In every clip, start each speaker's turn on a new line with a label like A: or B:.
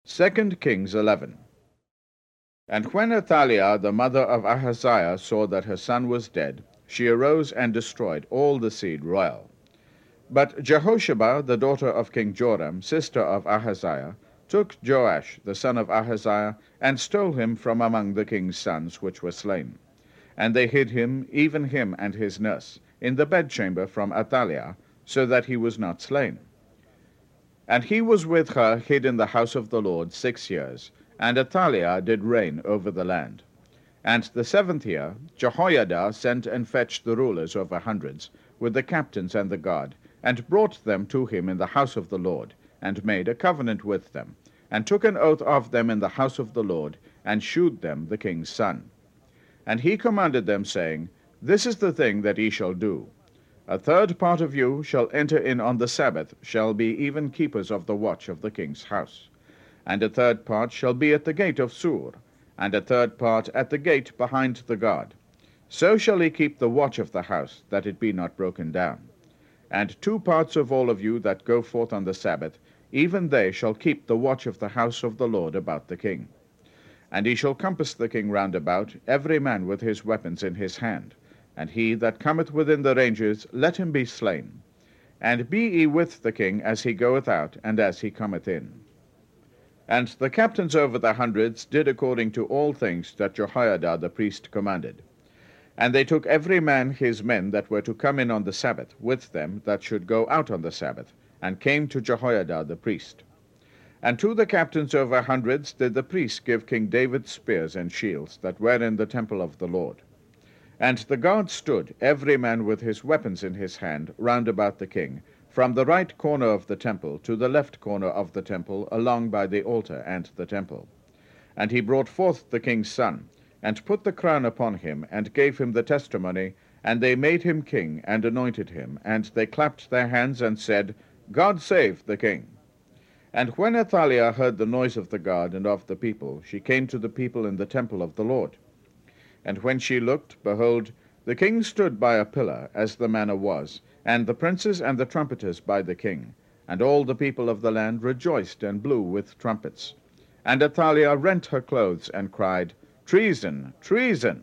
A: 2 Kings 11. And when Athaliah, the mother of Ahaziah, saw that her son was dead, she arose and destroyed all the seed royal. But Jehosheba, the daughter of King Joram, sister of Ahaziah, took Joash, the son of Ahaziah, and stole him from among the king's sons which were slain. And they hid him, even him and his nurse, in the bedchamber from Athaliah, so that he was not slain. And he was with her hid in the house of the Lord 6 years, and Athaliah did reign over the land. And the 7th year Jehoiada sent and fetched the rulers over hundreds, with the captains and the guard, and brought them to him in the house of the Lord, and made a covenant with them, and took an oath of them in the house of the Lord, and shewed them the king's son. And he commanded them, saying, This is the thing that ye shall do. A third part of you shall enter in on the Sabbath, shall be even keepers of the watch of the king's house. And a third part shall be at the gate of Sur, and a third part at the gate behind the guard. So shall ye keep the watch of the house, that it be not broken down. And 2 parts of all of you that go forth on the Sabbath, even they shall keep the watch of the house of the Lord about the king. And he shall compass the king round about, every man with his weapons in his hand. And he that cometh within the ranges, let him be slain. And be ye with the king as he goeth out, and as he cometh in. And the captains over the hundreds did according to all things that Jehoiada the priest commanded. And they took every man his men that were to come in on the Sabbath, with them that should go out on the Sabbath, and came to Jehoiada the priest. And to the captains over hundreds did the priests give King David spears and shields that were in the temple of the Lord. And the guard stood, every man with his weapons in his hand, round about the king, from the right corner of the temple to the left corner of the temple, along by the altar and the temple. And he brought forth the king's son, and put the crown upon him, and gave him the testimony, and they made him king, and anointed him, and they clapped their hands, and said, God save the king. And when Athaliah heard the noise of the guard and of the people, she came to the people in the temple of the Lord. And when she looked, behold, the king stood by a pillar, as the manner was, and the princes and the trumpeters by the king. And all the people of the land rejoiced and blew with trumpets. And Athaliah rent her clothes, and cried, Treason, treason!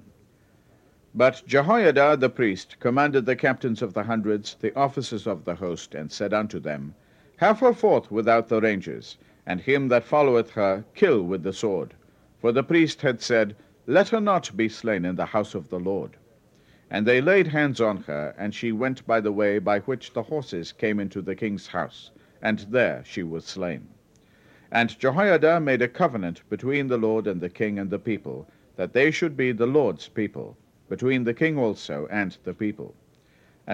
A: But Jehoiada the priest commanded the captains of the hundreds, the officers of the host, and said unto them, Have her forth without the ranges, and him that followeth her kill with the sword. For the priest had said, Let her not be slain in the house of the Lord. And they laid hands on her, and she went by the way by which the horses came into the king's house, and there she was slain. And Jehoiada made a covenant between the Lord and the king and the people, that they should be the Lord's people, between the king also and the people.